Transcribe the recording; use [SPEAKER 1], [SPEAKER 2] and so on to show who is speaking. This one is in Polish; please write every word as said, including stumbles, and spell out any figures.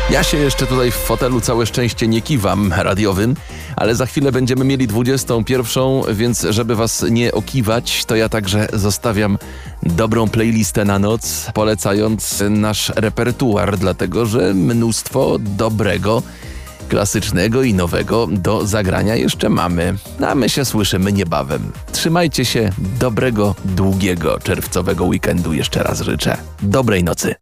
[SPEAKER 1] Ja się jeszcze tutaj w fotelu całe szczęście nie kiwam radiowym, ale za chwilę będziemy mieli dwudziestą pierwszą, więc żeby was nie okiwać, to ja także zostawiam dobrą playlistę na noc, polecając nasz repertuar, dlatego że mnóstwo dobrego, klasycznego i nowego do zagrania jeszcze mamy. A my się słyszymy niebawem. Trzymajcie się, dobrego, długiego, czerwcowego weekendu jeszcze raz życzę. Dobrej nocy.